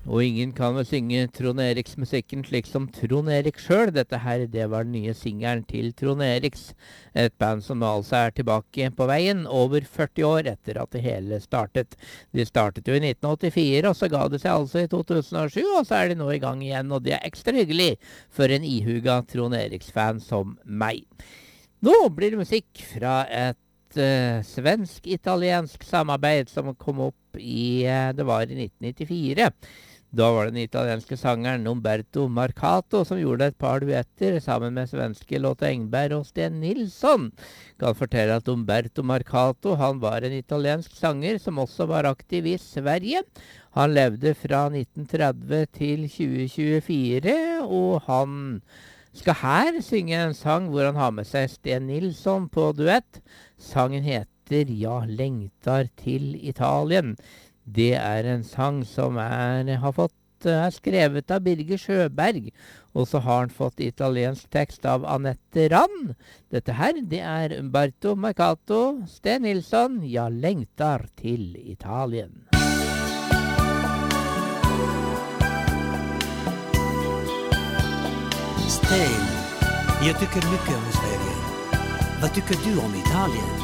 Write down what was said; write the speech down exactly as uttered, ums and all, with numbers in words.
Og ingen kan vel synge Trond Eriks musikken slik som Trond Erik selv. Dette her, det var den nye singeren til Trond Eriks. Et band som nå altså er tilbake på veien over førti år etter at det hele startet. De startet jo i nitten åttifire, og så ga det seg altså i to tusen og sju, og så er de nå i gang igjen. Og det er ekstra hyggelig for en ihuga Trond Eriks-fan som meg. Nå blir det musikk fra et uh, svensk-italiensk samarbeid som kom opp i, uh, det var i nitten nittifire. Da var det den italienske sangeren Umberto Marcato som gjorde et par duetter sammen med svenske Lotte Engberg og Sten Nilsson. Kan fortelle at Umberto Marcato, han var en italiensk sanger som også var aktiv i Sverige. Han levde fra nitten tretti til tjue tjuefire, og han skal her synge en sang hvor han har med seg Sten Nilsson på duett. Sangen heter «Ja lengtar til Italien». Det er en sang som er, har fått, er skrevet av Birger Sjøberg, og så har han fått italiensk tekst av Anette Rand. Dette her, det er Umberto Marcato, Sten Nilsson, «Ja lengtar til Italien». Sten, jag tycker mycket om Sverige. Vad tycker du om Italien?